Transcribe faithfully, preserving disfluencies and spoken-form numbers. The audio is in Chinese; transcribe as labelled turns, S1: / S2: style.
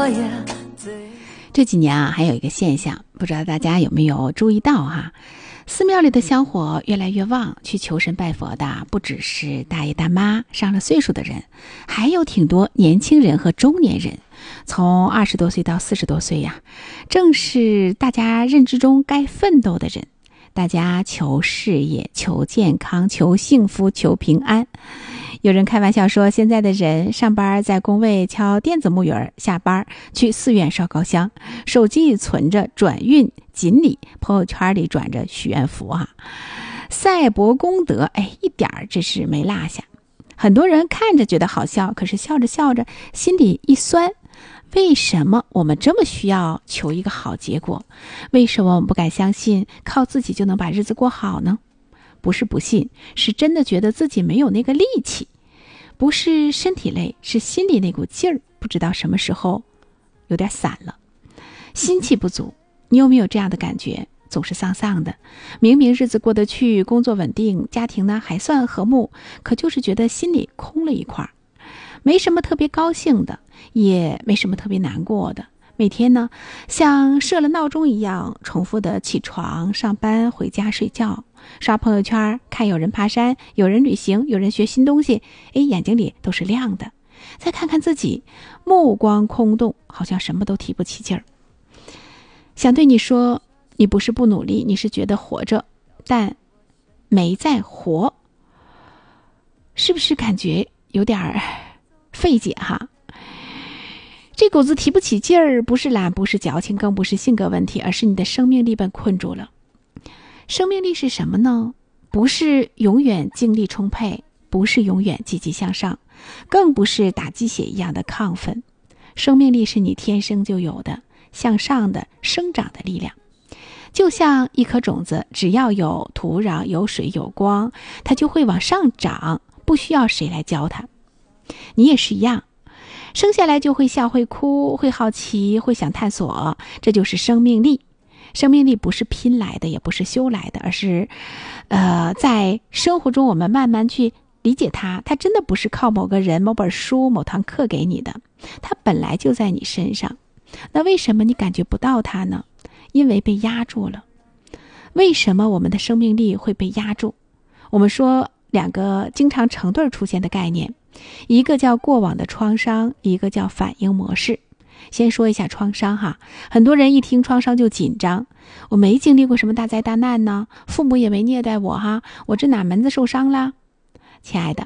S1: 我也醉。这几年啊，还有一个现象，不知道大家有没有注意到哈？寺庙里的香火越来越旺，去求神拜佛的不只是大爷大妈、上了岁数的人，还有挺多年轻人和中年人，从二十多岁到四十多岁呀，正是大家认知中该奋斗的人。大家求事业、求健康、求幸福、求平安。有人开玩笑说，现在的人上班在工位敲电子木鱼儿，下班去寺院烧高香，手机存着转运锦鲤，朋友圈里转着许愿符啊，赛博功德，哎，一点儿这是没落下。很多人看着觉得好笑，可是笑着笑着心里一酸。为什么我们这么需要求一个好结果？为什么我们不敢相信靠自己就能把日子过好呢？不是不信，是真的觉得自己没有那个力气。不是身体累，是心里那股劲儿，不知道什么时候有点散了，心气不足。你有没有这样的感觉？总是丧丧的，明明日子过得去，工作稳定，家庭呢还算和睦，可就是觉得心里空了一块，没什么特别高兴的，也没什么特别难过的。每天呢像设了闹钟一样重复的起床、上班、回家、睡觉，刷朋友圈，看有人爬山，有人旅行，有人学新东西，哎，眼睛里都是亮的。再看看自己，目光空洞，好像什么都提不起劲儿。想对你说，你不是不努力，你是觉得活着，但没在活。是不是感觉有点费解哈？这股子提不起劲儿，不是懒，不是矫情，更不是性格问题，而是你的生命力被困住了。生命力是什么呢？不是永远精力充沛，不是永远积极向上，更不是打鸡血一样的亢奋。生命力是你天生就有的，向上的生长的力量。就像一颗种子，只要有土壤、有水、有光，它就会往上长，不需要谁来教它。你也是一样，生下来就会笑，会哭，会好奇，会想探索，这就是生命力。生命力不是拼来的，也不是修来的，而是呃，在生活中我们慢慢去理解它。它真的不是靠某个人、某本书、某堂课给你的，它本来就在你身上。那为什么你感觉不到它呢？因为被压住了。为什么我们的生命力会被压住？我们说两个经常成对出现的概念，一个叫过往的创伤，一个叫反应模式。先说一下创伤哈，很多人一听创伤就紧张，我没经历过什么大灾大难呢，父母也没虐待我哈，我这哪门子受伤啦？亲爱的，